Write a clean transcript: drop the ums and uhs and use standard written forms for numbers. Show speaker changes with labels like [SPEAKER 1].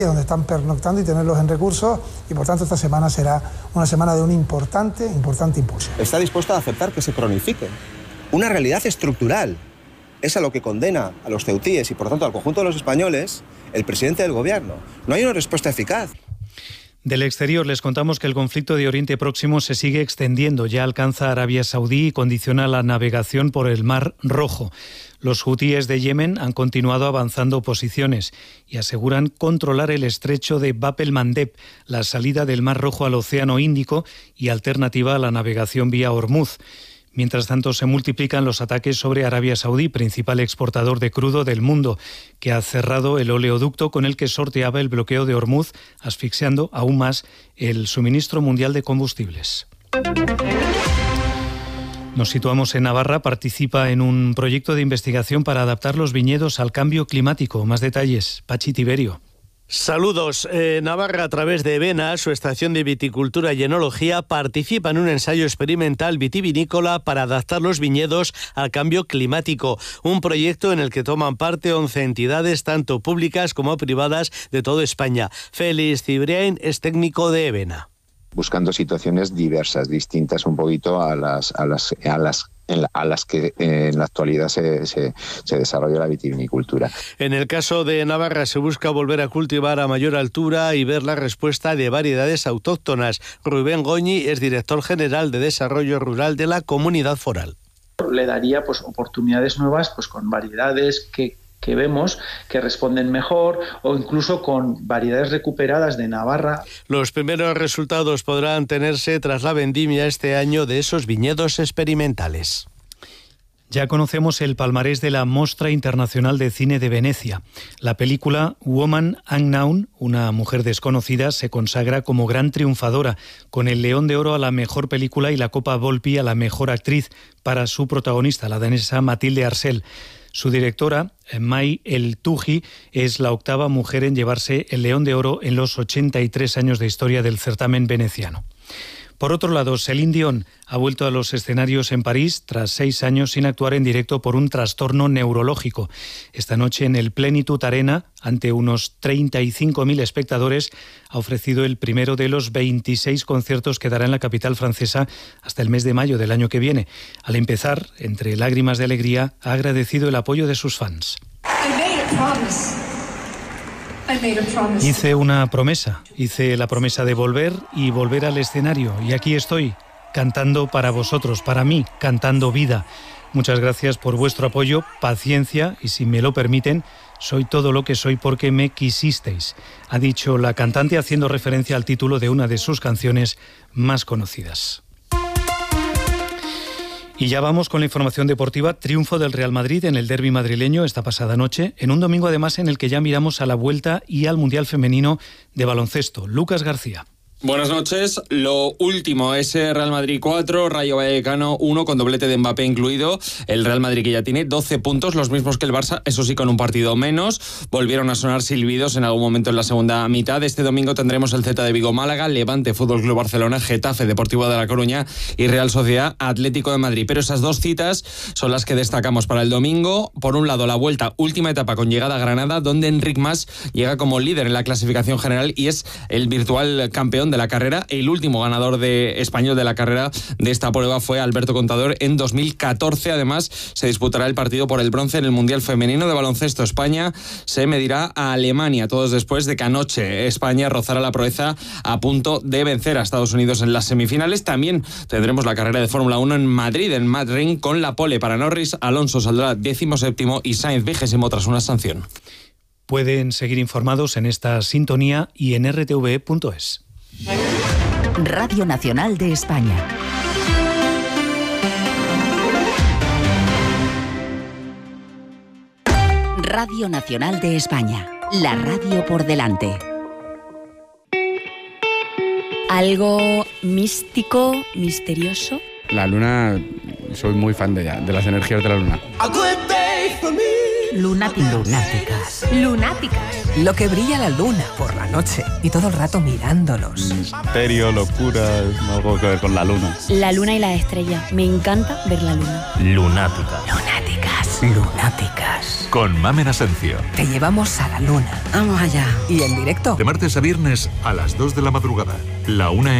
[SPEAKER 1] donde están pernoctando y tenerlos en recursos, y por tanto esta semana será una semana de un importante impulso.
[SPEAKER 2] Está dispuesto a aceptar que se cronifique una realidad estructural. Es a lo que condena a los ceutíes y por tanto al conjunto de los españoles el presidente del gobierno. No hay una respuesta eficaz.
[SPEAKER 3] Del exterior les contamos que el conflicto de Oriente Próximo se sigue extendiendo. Ya alcanza a Arabia Saudí y condiciona la navegación por el Mar Rojo. Los hutíes de Yemen han continuado avanzando posiciones y aseguran controlar el estrecho de Bab el-Mandeb, la salida del Mar Rojo al Océano Índico y alternativa a la navegación vía Hormuz. Mientras tanto, se multiplican los ataques sobre Arabia Saudí, principal exportador de crudo del mundo, que ha cerrado el oleoducto con el que sorteaba el bloqueo de Hormuz, asfixiando aún más el suministro mundial de combustibles. Nos situamos en Navarra. Participa en un proyecto de investigación para adaptar los viñedos al cambio climático. Más detalles, Pachi Tiberio.
[SPEAKER 4] Saludos. Navarra, a través de EBENA, su estación de viticultura y enología, participa en un ensayo experimental vitivinícola para adaptar los viñedos al cambio climático. Un proyecto en el que toman parte 11 entidades, tanto públicas como privadas, de toda España. Félix Cibrián es técnico de EBENA.
[SPEAKER 5] Buscando situaciones diversas, distintas un poquito a las que en la actualidad se desarrolla la vitivinicultura.
[SPEAKER 4] En el caso de Navarra se busca volver a cultivar a mayor altura y ver la respuesta de variedades autóctonas. Rubén Goñi es director general de Desarrollo Rural de la Comunidad Foral.
[SPEAKER 6] Le daría oportunidades nuevas con variedades que vemos que responden mejor, o incluso con variedades recuperadas de Navarra.
[SPEAKER 4] Los primeros resultados podrán tenerse tras la vendimia este año de esos viñedos experimentales.
[SPEAKER 3] Ya conocemos el palmarés de la Mostra Internacional de Cine de Venecia. La película Woman Unknown, una mujer desconocida, se consagra como gran triunfadora, con el León de Oro a la mejor película y la Copa Volpi a la mejor actriz para su protagonista, la danesa Mathilde Arcel. Su directora, May El-Touhi, es la octava mujer en llevarse el León de Oro en los 83 años de historia del certamen veneciano. Por otro lado, Céline Dion ha vuelto a los escenarios en París tras 6 años sin actuar en directo por un trastorno neurológico. Esta noche en el Plenitude Arena, ante unos 35.000 espectadores, ha ofrecido el primero de los 26 conciertos que dará en la capital francesa hasta el mes de mayo del año que viene. Al empezar, entre lágrimas de alegría, ha agradecido el apoyo de sus fans. Hice una promesa, hice la promesa de volver al escenario, y aquí estoy, cantando para vosotros, para mí, cantando vida. Muchas gracias por vuestro apoyo, paciencia, y si me lo permiten, soy todo lo que soy porque me quisisteis, ha dicho la cantante, haciendo referencia al título de una de sus canciones más conocidas. Y ya vamos con la información deportiva. Triunfo del Real Madrid en el derbi madrileño esta pasada noche, en un domingo además en el que ya miramos a la Vuelta y al Mundial Femenino de baloncesto. Lucas García.
[SPEAKER 7] Buenas noches. Lo último es Real Madrid 4, Rayo Vallecano 1, con doblete de Mbappé incluido. El Real Madrid, que ya tiene 12 puntos, los mismos que el Barça, eso sí, con un partido menos. Volvieron a sonar silbidos en algún momento en la segunda mitad. Este domingo tendremos el Celta de Vigo Málaga, Levante Fútbol Club Barcelona, Getafe Deportivo de La Coruña y Real Sociedad Atlético de Madrid. Pero esas dos citas son las que destacamos para el domingo. Por un lado, la Vuelta, última etapa con llegada a Granada, donde Enric Mas llega como líder en la clasificación general y es el virtual campeón de la carrera. El último ganador español de la carrera de esta prueba fue Alberto Contador en 2014. Además, se disputará el partido por el bronce en el Mundial Femenino de Baloncesto. España se medirá a Alemania, todos después de que anoche España rozara la proeza a punto de vencer a Estados Unidos en las semifinales. También tendremos la carrera de Fórmula 1 en Madrid, en Madrid, con la pole para Norris. Alonso saldrá 17º y Sainz 20º tras una sanción.
[SPEAKER 3] Pueden seguir informados en esta sintonía y en rtve.es.
[SPEAKER 8] Radio Nacional de España. Radio Nacional de España. La radio por delante.
[SPEAKER 9] Algo místico, misterioso.
[SPEAKER 10] La luna, soy muy fan de ella, de las energías de la luna.
[SPEAKER 9] Lunáticas. Lunáticas.
[SPEAKER 11] Lo que brilla la luna por la noche y todo el rato mirándolos.
[SPEAKER 10] Misterio, locura, algo que ver con la luna.
[SPEAKER 9] La luna y las estrellas. Me encanta ver la luna.
[SPEAKER 12] Lunáticas.
[SPEAKER 11] Lunáticas. Lunáticas.
[SPEAKER 12] Con Mamen Asencio.
[SPEAKER 11] Te llevamos a la luna.
[SPEAKER 9] Vamos allá.
[SPEAKER 11] Y en directo.
[SPEAKER 12] De martes a viernes a las 2 de la madrugada. La 1